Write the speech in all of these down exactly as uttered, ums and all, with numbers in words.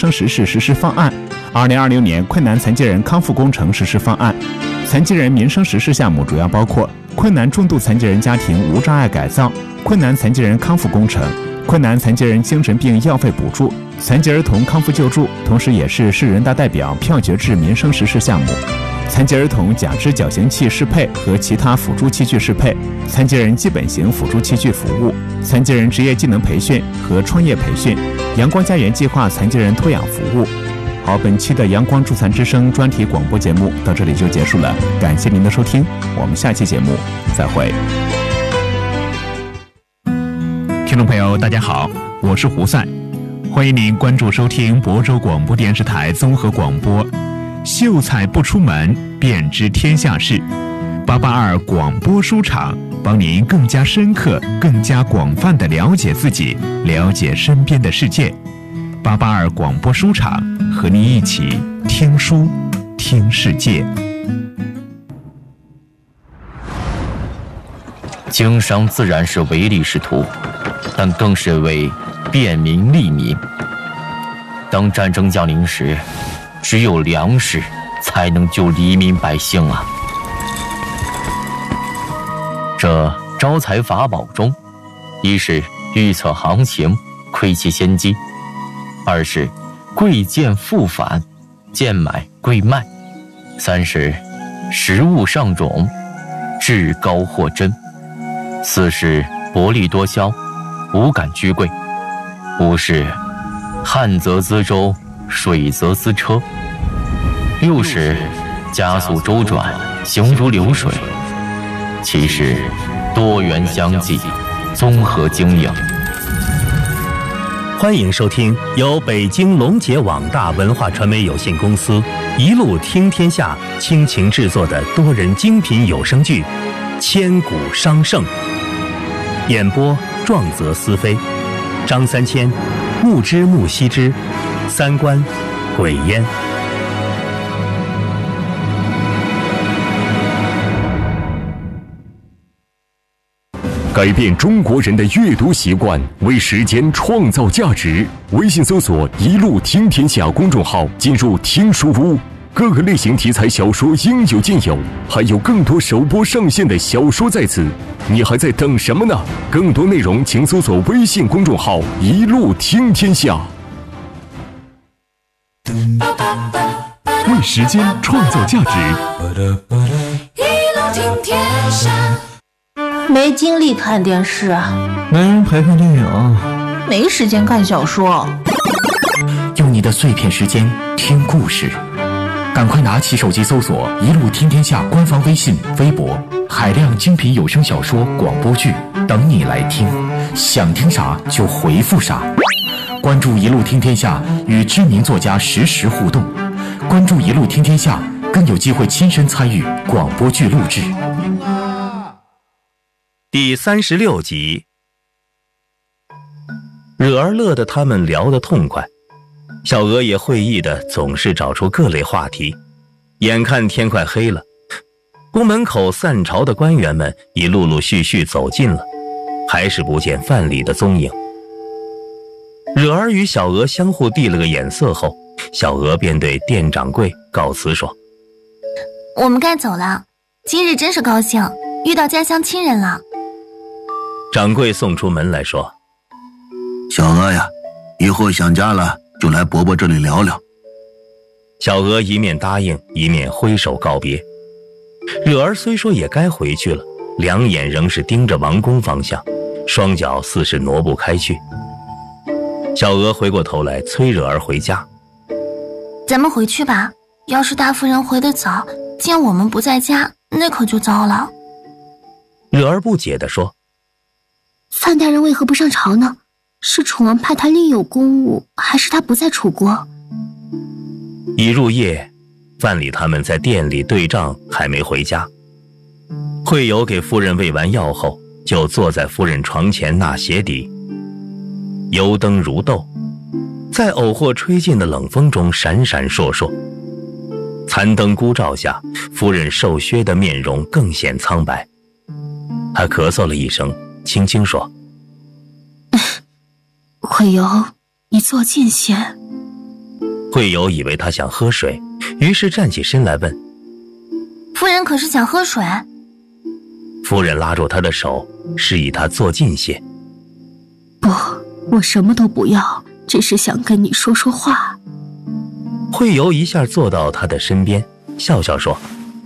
生实事实施方案、二零二六年困难残疾人康复工程实施方案。残疾人民生实事项目主要包括困难重度残疾人家庭无障碍改造、困难残疾人康复工程、困难残疾人精神病药费补助、残疾儿童康复救助，同时也是市人大代表票决制民生实事项目。残疾儿童假肢矫形器适配和其他辅助器具适配、残疾人基本型辅助器具服务、残疾人职业技能培训和创业培训、阳光家园计划残疾人托养服务。好，本期的阳光助残之声专题广播节目到这里就结束了，感谢您的收听，我们下期节目再会。听众朋友大家好，我是胡赛，欢迎您关注收听亳州广播电视台综合广播，秀才不出门便知天下事，八八二广播书场，帮您更加深刻更加广泛地了解自己，了解身边的世界。八八二广播书场，和您一起听书听世界。 经商自然是唯利是图，但更是为便民利民。当战争降临时，只有粮食才能救黎民百姓啊！这招财法宝中，一是预测行情，窥其先机；二是贵贱复返，贱买贵卖；三是食物上种，至高货真；四是薄利多销，无感居贵；五是旱则资舟，水则资车；六是加速周转，行如流水；七是多元相济，综合经营。 欢迎收听由北京龙杰网大文化传媒有限公司一路听天下倾情制作的多人精品有声剧《千古商圣》，演播壮则思飞，张三千、木之木西之、三观、鬼烟。 改变中国人的阅读习惯，为时间创造价值。微信搜索“一路听天下”公众号，进入听书屋，各个类型题材小说应有尽有，还有更多首播上线的小说在此，你还在等什么呢？更多内容请搜索微信公众号“一路听天下”。为时间创造价值， 一路听天下。 没精力看电视， 没人陪看电影， 没时间看小说。 用你的碎片时间听故事，赶快拿起手机搜索“一路听天下”官方微信、微博，海量精品有声小说、广播剧等你来听，想听啥就回复啥。关注“一路听天下”，与知名作家实时互动。关注“一路听天下”，更有机会亲身参与广播剧录制。 第三十六集，惹儿乐得他们聊得痛快，小娥也会意的总是找出各类话题。眼看天快黑了，宫门口散朝的官员们已陆陆续续走近了，还是不见范蠡的踪影。惹儿与小娥相互递了个眼色后，小娥便对店掌柜告辞说：“ 我们该走了，今日真是高兴，遇到家乡亲人了。” 掌柜送出门来说：“ 小娥呀，以后想家了就来伯伯这里聊聊。” 小娥一面答应，一面挥手告别。惹儿虽说也该回去了，两眼仍是盯着王宫方向，双脚似是挪不开去。小娥回过头来催惹儿回家：“ 咱们回去吧，要是大夫人回得早，见我们不在家，那可就糟了。” 惹儿不解地说：“ 范大人为何不上朝呢？是楚王派他另有公务，还是他不在楚国？” 已入夜，范蠡他们在店里对账，还没回家。惠友给夫人喂完药后，就坐在夫人床前纳鞋底。油灯如豆，在偶或吹进的冷风中闪闪烁烁。残灯孤照下，夫人瘦削的面容更显苍白。她咳嗽了一声，轻轻说：“ 惠友，你坐近些。” 惠友以为他想喝水，于是站起身来问： 夫人可是想喝水？ 夫人拉住他的手，示意他坐近些。 不，我什么都不要，只是想跟你说说话。 惠友一下坐到他的身边，笑笑说：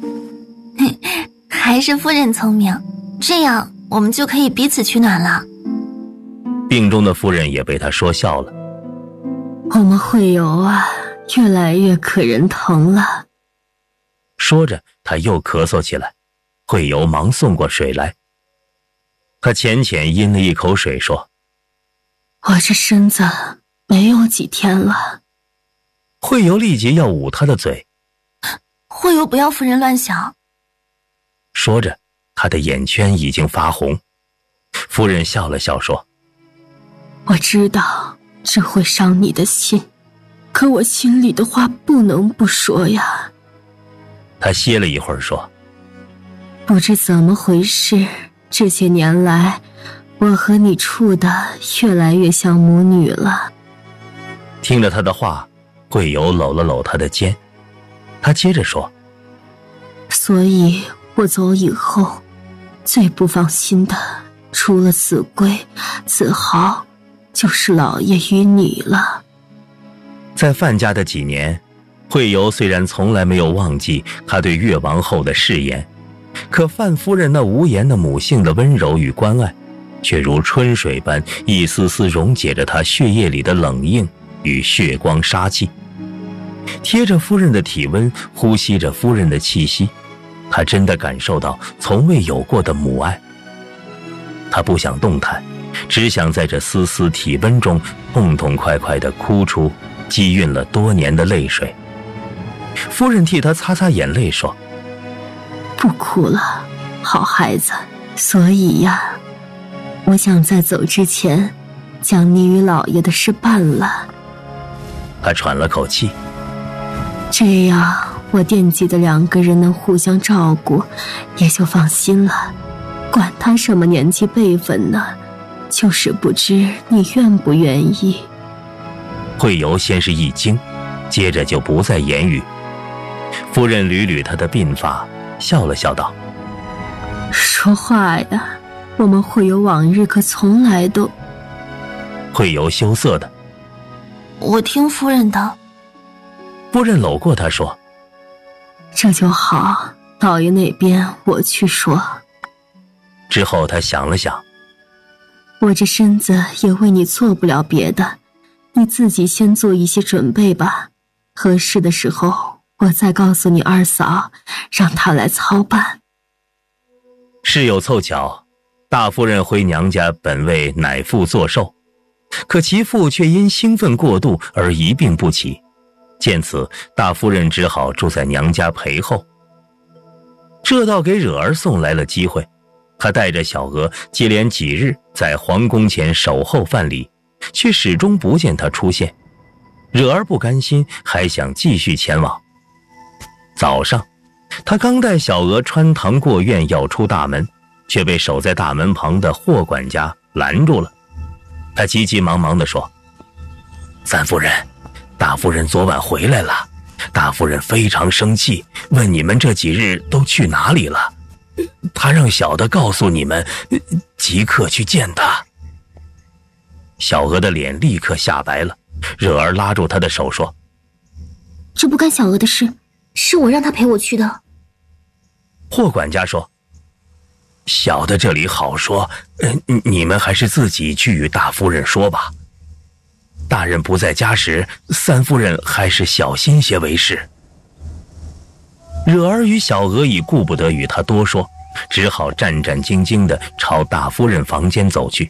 还是夫人聪明，这样我们就可以彼此取暖了。 病中的夫人也被他说笑了。 我们惠友啊，越来越可人疼了。 说着他又咳嗽起来，惠友忙送过水来。他浅浅饮了一口水说： 我这身子没有几天了。 惠友立即要捂他的嘴。 惠友不要夫人乱想。 说着他的眼圈已经发红。夫人笑了笑说： 我知道这会伤你的心，可我心里的话不能不说呀。 他歇了一会儿说： 不知怎么回事，这些年来我和你处的越来越像母女了。 听了他的话，惠友搂了搂他的肩。他接着说： 所以我走以后最不放心的除了子规、子豪，就是老爷与你了。 在范家的几年，惠友虽然从来没有忘记他对越王后的誓言，可范夫人那无言的母性的温柔与关爱，却如春水般一丝丝溶解着他血液里的冷硬与血光杀气。贴着夫人的体温，呼吸着夫人的气息，他真的感受到从未有过的母爱。他不想动弹，只想在这丝丝体温中痛痛快快地哭出积蕴了多年的泪水。夫人替他擦擦眼泪说： 不哭了，好孩子。所以呀，我想在走之前将你与老爷的事办了。 他喘了口气。 这样我惦记的两个人能互相照顾，也就放心了。管他什么年纪辈分呢，就是不知你愿不愿意。 惠友先是一惊，接着就不再言语。夫人捋捋他的鬓发，笑了笑道： 说话呀，我们会有往日可从来都…… 惠友羞涩的： 我听夫人的。 夫人搂过他说： 这就好，老爷那边我去说。 之后他想了想： 我这身子也为你做不了别的，你自己先做一些准备吧，合适的时候我再告诉你二嫂，让她来操办。 事有凑巧，大夫人回娘家本为乃父作寿，可其父却因兴奋过度而一病不起，见此大夫人只好住在娘家陪后。这倒给惹儿送来了机会，他带着小娥接连几日在皇宫前守候范蠡，却始终不见他出现。惹儿不甘心，还想继续前往。早上他刚带小娥穿堂过院要出大门，却被守在大门旁的霍管家拦住了。他急急忙忙地说：三夫人，大夫人昨晚回来了，大夫人非常生气，问你们这几日都去哪里了，她让小的告诉你们，即刻去见她。小娥的脸立刻吓白了，惹儿拉住她的手说： 这不干小娥的事，是我让她陪我去的。 霍管家说：小的这里好说，你们还是自己去与大夫人说吧。大人不在家时，三夫人还是小心些为是。惹儿与小娥已顾不得与他多说，只好战战兢兢地朝大夫人房间走去。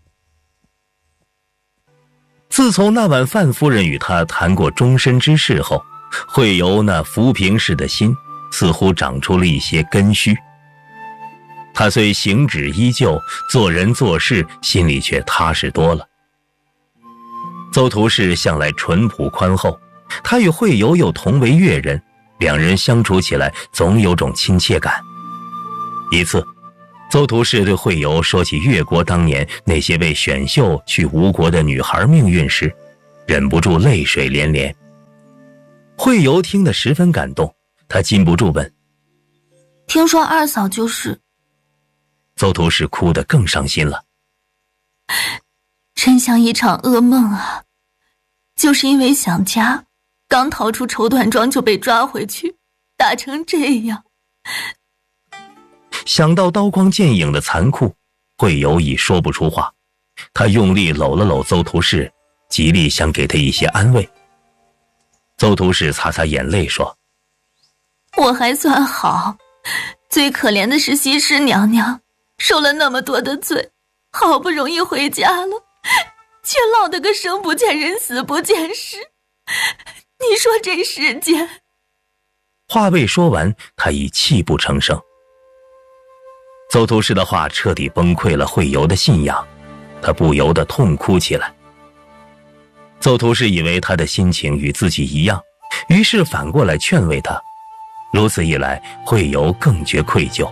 自从那晚范夫人与他谈过终身之事后，惠由那浮萍似的心似乎长出了一些根须。他虽行止依旧，做人做事心里却踏实多了。邹图氏向来淳朴宽厚，他与惠由又同为越人，两人相处起来总有种亲切感。一次，邹图氏对惠由说起越国当年那些被选秀去吴国的女孩命运时，忍不住泪水连连。 惠游听得十分感动，他禁不住问： 听说二嫂就是…… 邹图氏哭得更伤心了。 真像一场噩梦啊！就是因为想家，刚逃出绸缎庄就被抓回去，打成这样。 想到刀光剑影的残酷，惠游已说不出话。他用力搂了搂邹图氏，极力想给他一些安慰。邹图氏擦擦眼泪说： 我还算好，最可怜的是西施娘娘，受了那么多的罪，好不容易回家了，却落得个生不见人死不见尸。你说这世间…… 话未说完，他已泣不成声。邹图氏的话彻底崩溃了惠游的信仰，他不由得痛哭起来。邹图氏以为他的心情与自己一样，于是反过来劝慰他。如此一来，惠游更觉愧疚。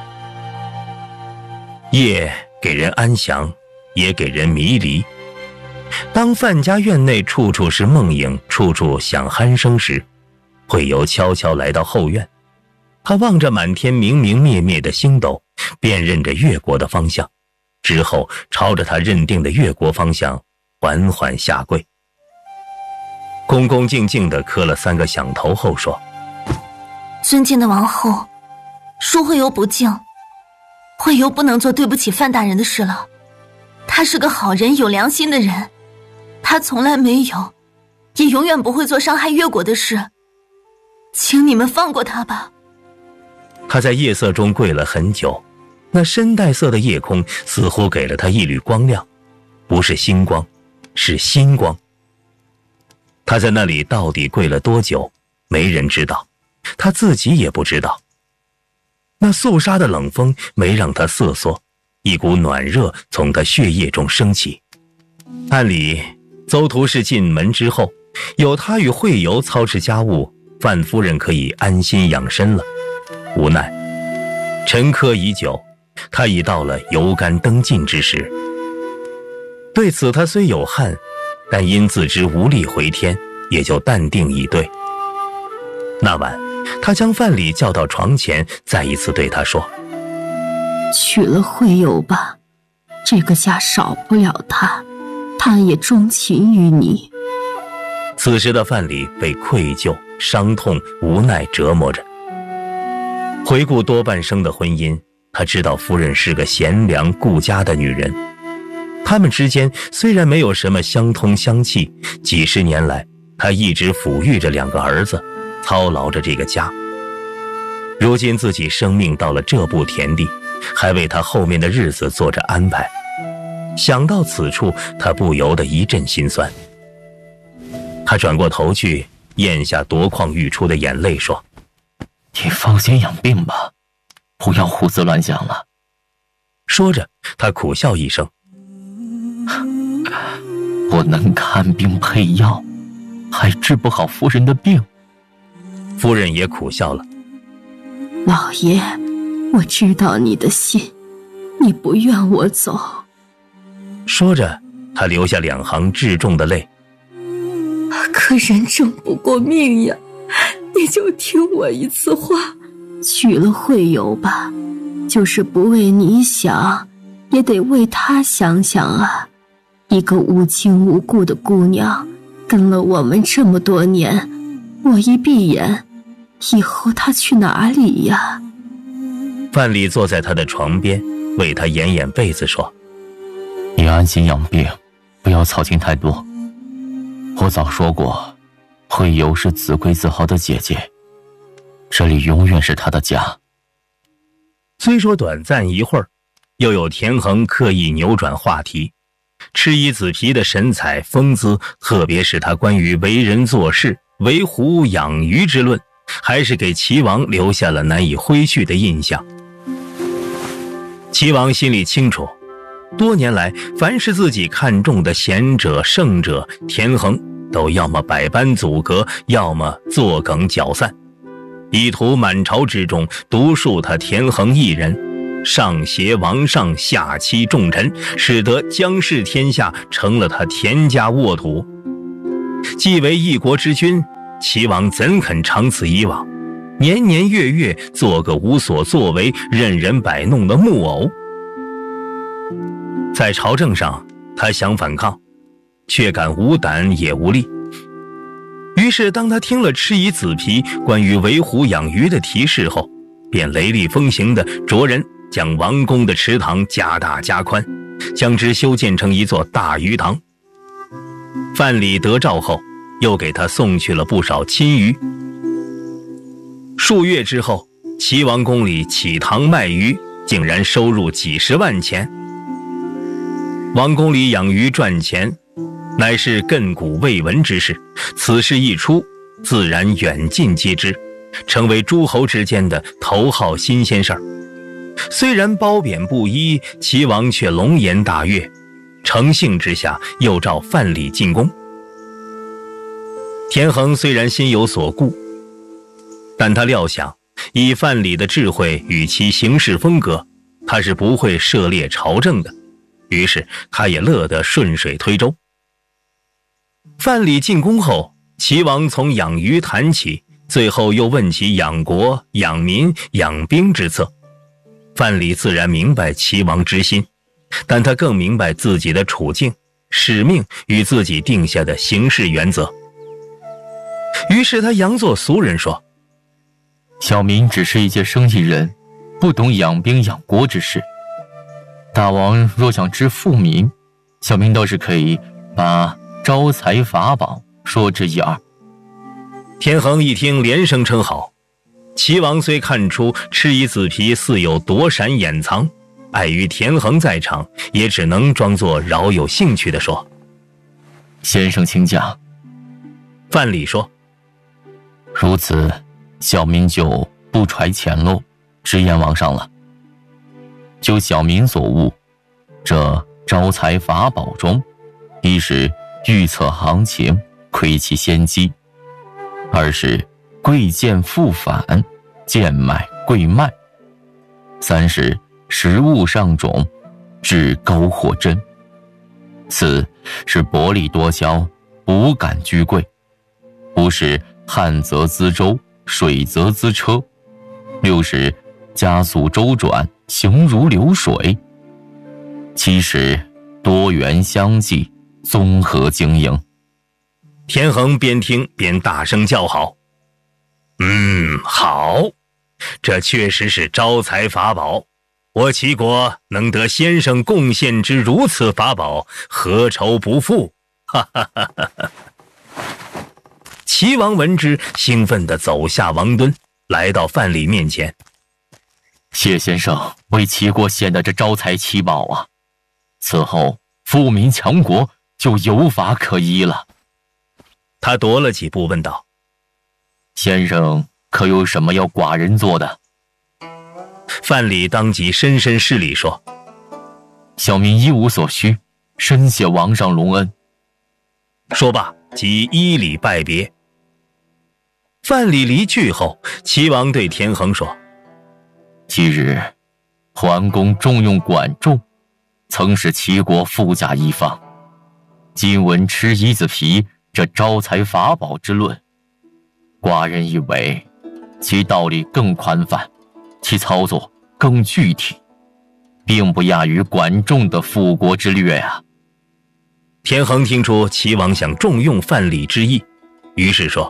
夜给人安详，也给人迷离。当范家院内处处是梦影，处处响鼾声时，惠游悄悄来到后院。他望着满天明明灭灭的星斗，辨认着越国的方向，之后朝着他认定的越国方向缓缓下跪，恭恭敬敬地磕了三个响头后说： 尊敬的王后，恕惠游不敬，惠游不能做对不起范大人的事了。他是个好人，有良心的人，他从来没有，也永远不会做伤害越国的事，请你们放过他吧。 他在夜色中跪了很久，那深黛色的夜空似乎给了他一缕光亮，不是星光，是心光。他在那里到底跪了多久，没人知道，他自己也不知道。那肃杀的冷风没让他瑟缩，一股暖热从他血液中升起。按理邹图氏进门之后，有他与惠游操持家务，范夫人可以安心养身了。无奈沉疴已久，他已到了油干灯尽之时。对此他虽有憾，但因自知无力回天，也就淡定以对。那晚他将范蠡叫到床前，再一次对他说： 娶了惠游吧，这个家少不了他，他也钟情于你。 此时的范蠡被愧疚、伤痛、无奈折磨着。回顾多半生的婚姻，他知道夫人是个贤良顾家的女人。他们之间虽然没有什么相通相契，几十年来他一直抚育着两个儿子，操劳着这个家。如今自己生命到了这步田地，还为他后面的日子做着安排。想到此处，他不由得一阵心酸。他转过头去，咽下夺眶欲出的眼泪，说： 你放心养病吧，不要胡思乱想了。 说着他苦笑一声： 我能看病配药，还治不好夫人的病。 夫人也苦笑了： 老爷，我知道你的心，你不愿我走。 说着他流下两行至重的泪。 可人争不过命呀，你就听我一次话，娶了惠游吧，就是不为你想，也得为他想想啊。一个无亲无故的姑娘，跟了我们这么多年，我一闭眼，以后她去哪里呀？ 范蠡坐在他的床边，为他掩掩被子说： 你安心养病，不要操心太多。我早说过，惠游是子贵子豪的姐姐，这里永远是她的家。 虽说短暂一会儿，又有田横刻意扭转话题。赤衣子皮的神采风姿，特别是他关于为人做事、为虎养鱼之论，还是给齐王留下了难以挥去的印象。齐王心里清楚，多年来凡是自己看重的贤者圣者，田横都要么百般阻隔，要么作梗搅散，以图满朝之中独树他田横一人，上挟王上，下欺重臣，使得江氏天下成了他田家沃土。既为一国之君， 齐王怎肯长此以往，年年月月做个无所作为、任人摆弄的木偶。在朝政上，他想反抗，却感无胆也无力。于是当他听了吃夷子皮关于为虎养鱼的提示后，便雷厉风行地着人将王宫的池塘加大加宽，将之修建成一座大鱼塘。范蠡得诏后，又给他送去了不少亲鱼。数月之后，齐王宫里起塘卖鱼，竟然收入几十万钱。王宫里养鱼赚钱，乃是亘古未闻之事，此事一出，自然远近皆知，成为诸侯之间的头号新鲜事儿。虽然褒贬不一，齐王却龙颜大悦，乘兴之下又召范蠡进宫。田横虽然心有所顾，但他料想以范蠡的智慧与其行事风格，他是不会涉猎朝政的，于是他也乐得顺水推舟。范蠡进宫后，齐王从养鱼谈起，最后又问起养国、养民、养兵之策。范蠡自然明白齐王之心，但他更明白自己的处境、使命与自己定下的行事原则。于是他佯作俗人说： 小民只是一介生意人，不懂养兵养国之事。大王若想知富民，小民倒是可以把招财法宝说之一二。 田横一听，连声称好。齐王虽看出吃夷子皮似有躲闪掩藏，碍于田横在场，也只能装作饶有兴趣地说： 先生请讲。 范蠡说： 如此，小民就不揣前漏，直言王上了。就小民所悟，这招财法宝中，一是预测行情，窥其先机；二是贵贱复返，贱买贵卖；三是食物上种，至高或真；四是薄利多销，不敢居贵；五是旱则资舟，水则资车；六是加速周转，行如流水；七是多元相济，综合经营。 田横边听边大声叫好：嗯，好，这确实是招财法宝，我齐国能得先生贡献之如此法宝，何愁不富？哈哈哈哈哈！齐王闻之，兴奋地走下王墩，来到范蠡面前： 谢先生为齐国献的这招财奇宝啊，此后富民强国就有法可依了。 他踱了几步问道： 先生可有什么要寡人做的？ 范蠡当即深深施礼说： 小民一无所需，深谢王上隆恩。 说罢即依礼拜别。范蠡离去后，齐王对田横说： 昔日桓公重用管仲，曾使齐国富甲一方。今闻吃夷子皮这招财法宝之论，寡人以为其道理更宽泛，其操作更具体，并不亚于管仲的富国之略啊。 田横听出齐王想重用范蠡之意，于是说：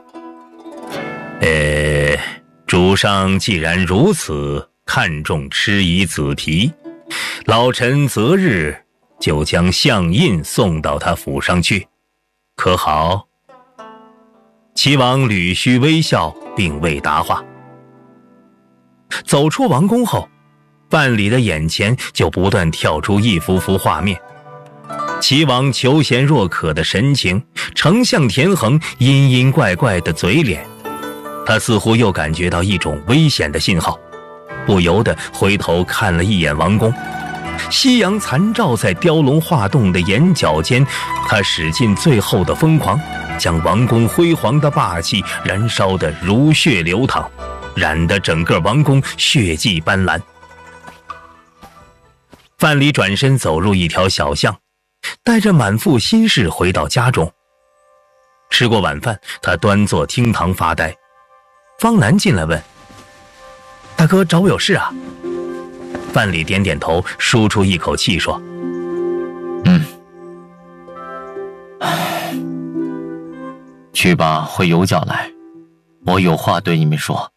呃，主上既然如此看重吃夷子皮，老臣择日就将相印送到他府上去，可好？齐王捋须微笑，并未答话。走出王宫后，范蠡的眼前就不断跳出一幅幅画面：齐王求贤若渴的神情，丞相田横阴阴怪怪的嘴脸。他似乎又感觉到一种危险的信号，不由得回头看了一眼王宫。夕阳残照在雕龙画栋的眼角间，他使尽最后的疯狂，将王宫辉煌的霸气燃烧得如血流淌，染得整个王宫血迹斑斓。范蠡转身走入一条小巷，带着满腹心事回到家中。 吃过晚饭，他端坐厅堂发呆。方南进来问：“大哥找我有事啊？”范蠡点点头，舒出一口气说：“ 嗯，去把会友叫来，我有话对你们说。”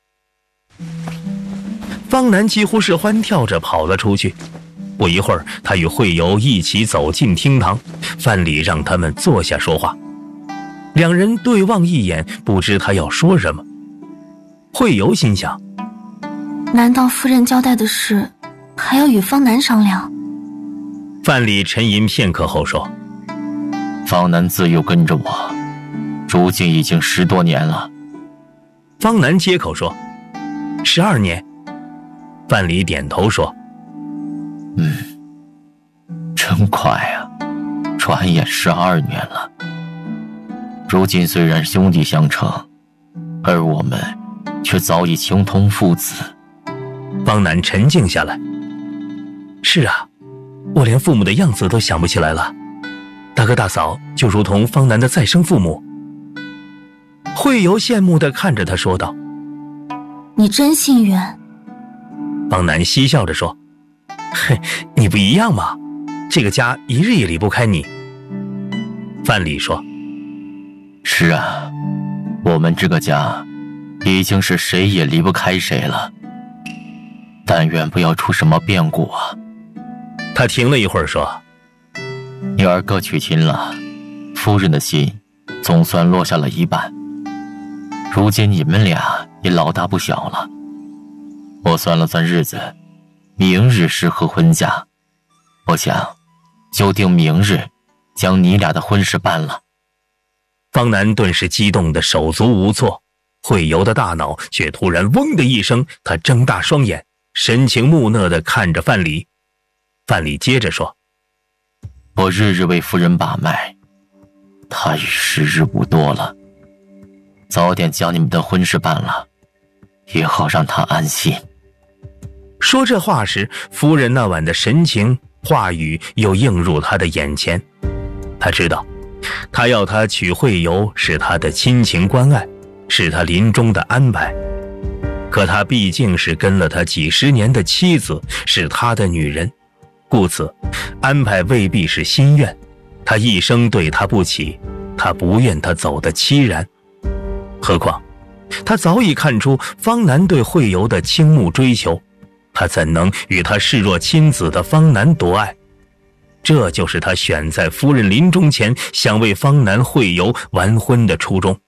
方南几乎是欢跳着跑了出去。不一会儿，他与会友一起走进厅堂，范蠡让他们坐下说话。两人对望一眼，不知他要说什么。会友心想： 难道夫人交代的事还要与方南商量？ 范蠡沉吟片刻后说： 方南自幼跟着我，如今已经十多年了。 方南接口说：十二年。范蠡点头说： 嗯，真快啊，转眼十二年了。如今虽然兄弟相称，而我们却早已情同父子。 方南沉静下来：是啊，我连父母的样子都想不起来了。大哥大嫂就如同方南的再生父母。会友羡慕地看着他说道： 你真幸运。 方南嬉笑着说：嘿，你不一样嘛，这个家一日也离不开你。范蠡说： 是啊，我们这个家已经是谁也离不开谁了，但愿不要出什么变故啊。 他停了一会儿说： 你二哥娶亲了，夫人的心总算落下了一半。如今你们俩也老大不小了，我算了算日子，明日适合婚嫁，我想就定明日将你俩的婚事办了。 方南顿时激动得手足无措，会友的大脑却突然嗡的一声，他睁大双眼，神情木讷地看着范蠡。范蠡接着说： 我日日为夫人把脉，她已时日无多了，早点将你们的婚事办了，也好让她安心。 说这话时，夫人那晚的神情话语又映入他的眼前。他知道他要他娶会友是他的亲情关爱，是他临终的安排。可他毕竟是跟了他几十年的妻子，是他的女人，故此安排未必是心愿。他一生对他不起，他不愿他走得凄然。何况他早已看出方南对会友的倾慕追求，他怎能与他视若亲子的方南夺爱？这就是他选在夫人临终前想为方南会友完婚的初衷。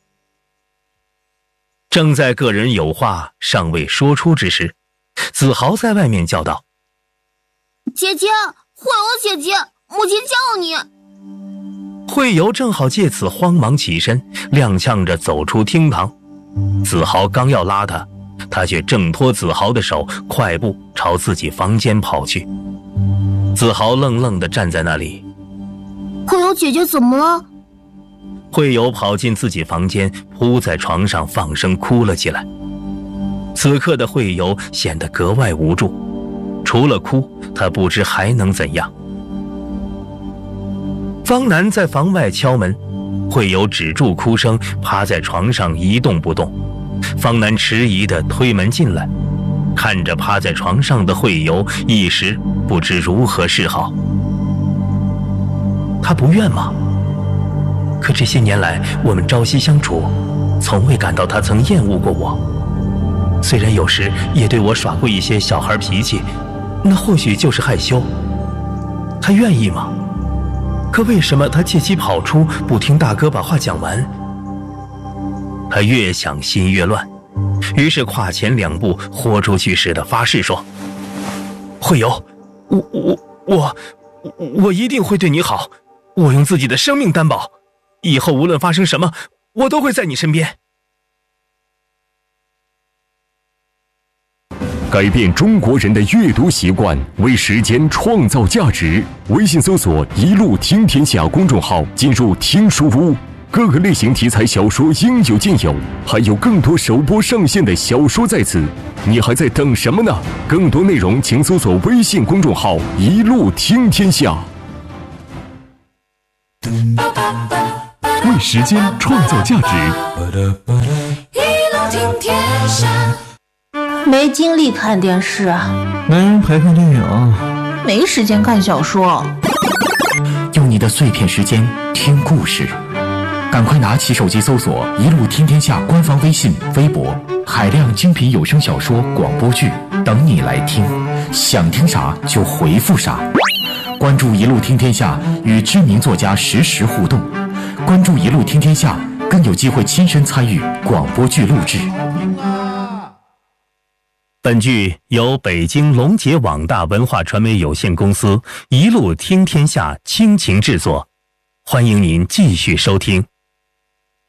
正在个人有话尚未说出之时，子豪在外面叫道： 姐姐，会友姐姐，母亲叫你。 会友正好借此慌忙起身，踉跄着走出厅堂。子豪刚要拉他，他却挣脱子豪的手，快步朝自己房间跑去。子豪愣愣地站在那里。 会友姐姐怎么了？ 会友跑进自己房间，扑在床上放声哭了起来。此刻的会友显得格外无助，除了哭，他不知还能怎样。方南在房外敲门，会友止住哭声，趴在床上一动不动。方南迟疑地推门进来，看着趴在床上的会友，一时不知如何是好。他不怨吗？可这些年来我们朝夕相处，从未感到他曾厌恶过我。虽然有时也对我耍过一些小孩脾气，那或许就是害羞。他愿意吗？可为什么他借机跑出，不听大哥把话讲完？他越想心越乱，于是跨前两步，豁出去似的发誓说：会友，我我我我一定会对你好，我用自己的生命担保，以后无论发生什么，我都会在你身边。 改变中国人的阅读习惯，为时间创造价值。微信搜索“一路听天下”公众号，进入听书屋，各个类型题材小说应有尽有，还有更多首播上线的小说在此，你还在等什么呢？更多内容请搜索微信公众号“一路听天下”。为时间创造价值。 一路听天下， 没精力看电视， 没人陪看电影， 没时间看小说。 用你的碎片时间听故事，赶快拿起手机搜索“一路听天下”官方微信、微博，海量精品有声小说、广播剧等你来听。想听啥就回复啥。关注“一路听天下”，与知名作家实时互动。关注“一路听天下”，更有机会亲身参与广播剧录制。 本剧由北京龙杰网大文化传媒有限公司一路听天下倾情制作，欢迎您继续收听。